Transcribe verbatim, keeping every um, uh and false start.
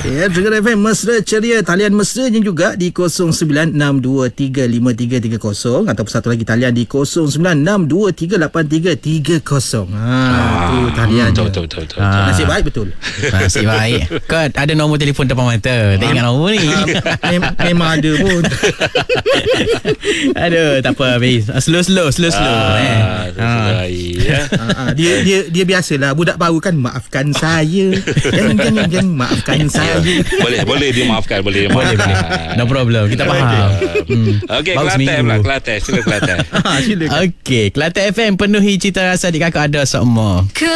Ya, Dengar F M Mesra Ceria. Talian mesranya juga di kosong sembilan enam dua tiga lima tiga tiga kosong ataupun satu lagi talian di kosong sembilan enam dua tiga lapan tiga tiga kosong. Ha, ah, tu talian. Betul, betul, betul, betul. Ah. Nasib baik betul. Nasib baik. Kau ada nombor telefon depan mata. Tak ingat nombor ni. Mem- memang ada pun. Aduh, tak apa Hafiz. Slow slow slow slow Ah, eh. ah. Ya. Ah, ah, dia dia dia biasalah budak baru kan, maafkan saya. Jangan jangan jangan maafkan saya. Boleh, boleh dimaafkan, boleh Boleh boleh. dimaafkan. No problem. Kita faham. Hmm. Okey, Baru Kelantan seminggu. pula, Kelantan. Sila Kelantan. Ah, silakan. Okey, Kelantan F M penuhi cita rasa adik kakak ada semua.